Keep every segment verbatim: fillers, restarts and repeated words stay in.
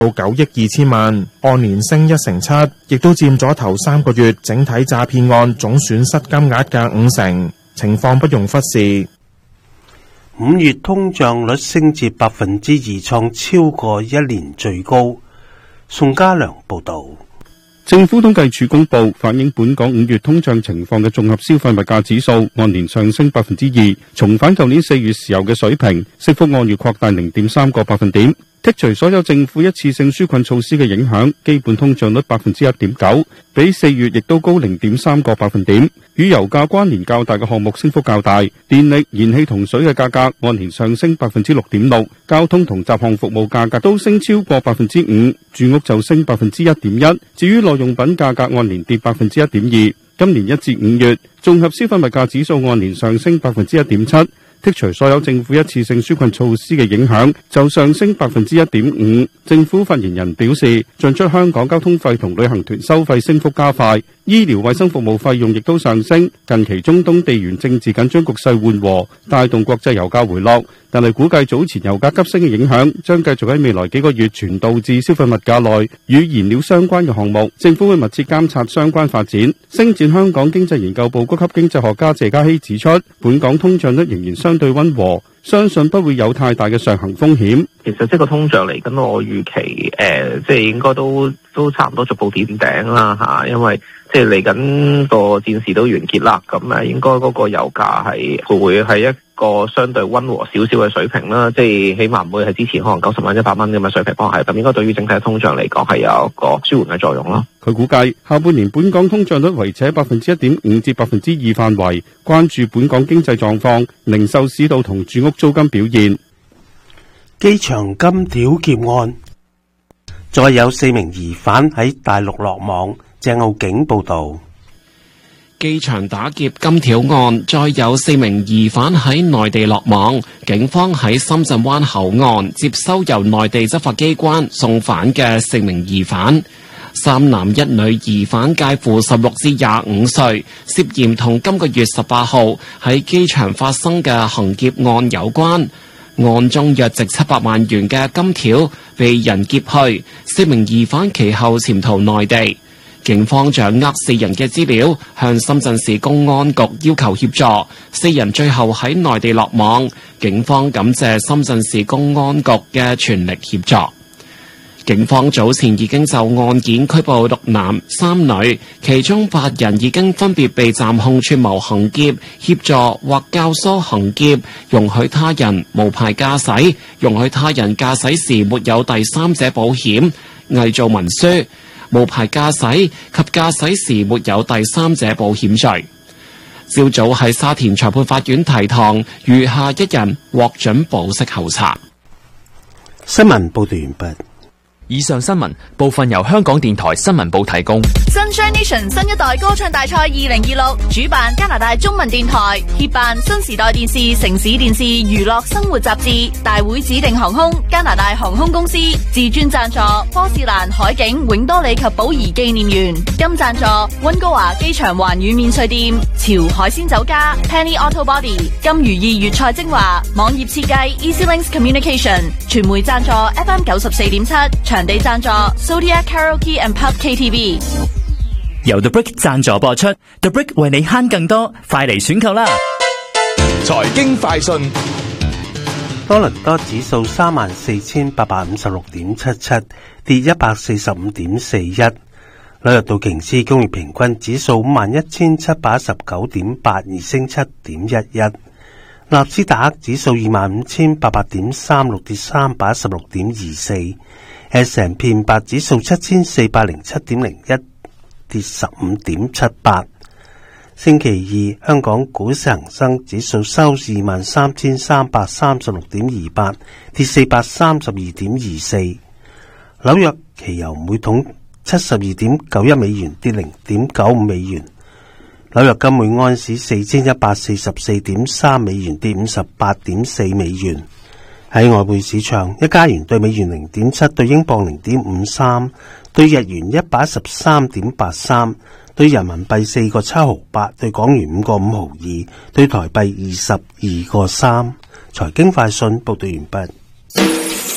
到九億二千萬，按年升一成七，亦都佔咗頭三個月整體詐騙案總損失金額嘅五成，情況不容忽視。 五月通脹率升至百分之二，創超過一年最高。宋家良報道。 政府統計處公布反映本港五月通脹情況嘅綜合消費物價指數按年上升百分之二，重返舊年四月時候嘅水平，升幅按月擴大零點三個百分點。剔除所有政府一次性紓困措施嘅影響，基本通脹率百分之一點九，比四月亦都高零點三個百分點。與油價關聯較大嘅項目升幅較大，電力、燃氣同水嘅價格按年上升百分之六點六，交通同雜項服務價格都升超過百分之五，住屋就升百分之一點一。至於耐用品價格按年跌百分之一點二。今年一至五月，綜合消費物價指數按年上升百分之一點七。剔除所有政府一次性紓困措施嘅影響，就上升百分之一點五。政府發言人表示，進出香港交通費同旅行團收費升幅加快，醫療衛生服務費用亦都上升。近期中東地緣政治緊張局勢緩和，帶動國際油價回落，但係估計早前油價急升嘅影響將繼續喺未來幾個月傳導至消費物價內與燃料相關嘅項目。政府會密切監察相關發展。星展香港經濟研究部高級經濟學家謝嘉熙指出，本港通脹率仍然相對溫和，相信不會有太大嘅上行風險。 其實即係個通脹嚟緊，我預期誒，即係應該都都差唔多逐步見頂啦嚇，因為即係嚟緊個戰事都完結啦，咁啊應該嗰個油價係會係一個相對溫和少少嘅水平啦，即係起碼唔會係之前可能九十蚊、一百蚊咁嘅水平，可能係咁，應該對於整體通脹嚟講係有一個舒緩嘅作用咯。 佢估計下半年本港通脹率維持喺百分之一點五至百分之二範圍，關注本港經濟狀況、零售市道同住屋租金表現。 機場金條劫案，再有四名疑犯喺大陸落網。鄭浩景報道。 機場打劫金條案，再有四名疑犯喺內地落網。警方喺深圳灣口岸接收由內地執法機關送返嘅四名疑犯，三男一女疑犯介乎十六至廿五歲，涉嫌同今個月十八號喺機場發生嘅行劫案有關。案中約值七百萬元嘅金條被人劫去，四名疑犯其後潛逃內地。警方掌握四人嘅資料，向深圳市公安局要求協助，四人最後喺內地落網。警方感謝深圳市公安局嘅全力協助。警方早前已經就案件拘捕六男三女，其中八人已經分別被暫控串謀行劫、協助或教唆行劫、容許他人無牌駕駛、容許他人駕駛時沒有第三者保險、偽造文書、無牌駕駛及駕駛時沒有第三者保險罪。朝早喺沙田裁判法院提堂，餘下一人獲准保釋候查。 新聞報道完畢。 以上新聞部分由香港電台新聞部提供。 Sunshine Nation 新一代歌唱大賽二零二六主辦加拿大中文電台，協辦新時代電視、城市電視、娛樂生活雜誌，大會指定航空加拿大航空公司，自專贊助波士蘭海景永多里及寶儀紀念園，金贊助溫哥華機場環宇免稅店、潮海鮮酒家、Penny Auto Body、金魚意粵菜精華、網頁設計 Easy Links Communication， 傳媒贊助 F M 九十四點七，場地贊助 Zodiac Karaoke and Pub K T V。 由 The Brick 贊助播出， The Brick 為你慳更多，快嚟選購啦！ 財經快訊。 多倫多指數三萬四千八百五十六點七七，跌一百四十五點四一。紐約道瓊斯工業平均指數五萬一千七百一十九點八二，升七點一一。納斯達克指數二萬五千八百點三六，跌三百一十六點二四。S and P 五百指數七千四百零七點零一，跌十五點七八。星期二，香港股市恒生指數收市二萬三千三百三十六點二八，跌四百三十二點二四。紐約期油每桶七十二點九一美元，跌零點九五美元。紐約金每安士四千一百四十四點三美元，跌五十八點四美元。喺外匯市場，一加元對美元零點七，對英鎊零點五三，對日元一百一十三點八三，對人民幣四個七毫八，對港元五個五毫二，對台幣二十二個三。財經快訊報道完畢。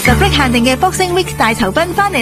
The Brick 限定嘅 Boxing Week 大酬賓翻嚟。